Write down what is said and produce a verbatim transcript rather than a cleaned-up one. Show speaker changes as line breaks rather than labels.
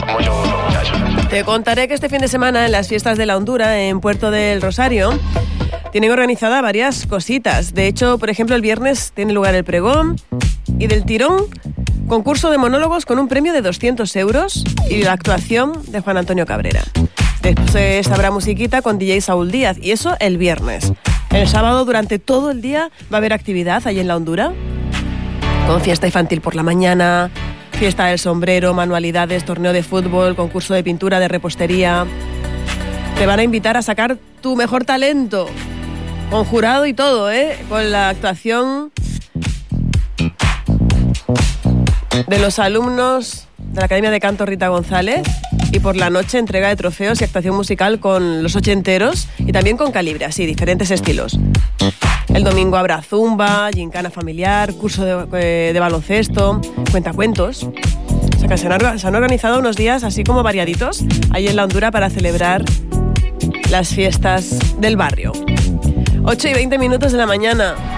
Mucho gusto, muchachos.
Te contaré que este fin de semana en las fiestas de la Hondura, en Puerto del Rosario, tienen organizadas varias cositas. De hecho, por ejemplo, el viernes tiene lugar el pregón y del tirón, concurso de monólogos con un premio de doscientos euros y la actuación de Juan Antonio Cabrera. Después habrá musiquita con D J Saúl Díaz, y eso el viernes. El sábado, durante todo el día, va a haber actividad allí en la Hondura, con fiesta infantil por la mañana, fiesta del sombrero, manualidades, torneo de fútbol, concurso de pintura, de repostería. Te van a invitar a sacar tu mejor talento, con jurado y todo, ¿eh? Con la actuación de los alumnos de la Academia de Canto Rita González, y por la noche entrega de trofeos y actuación musical con los ochenteros y también con Calibre, así, diferentes estilos. El domingo habrá zumba, gincana familiar, curso de, de baloncesto, cuentacuentos. O sea que se han, se han organizado unos días así como variaditos ahí en la Hondura para celebrar las fiestas del barrio. ocho y veinte minutos de la mañana.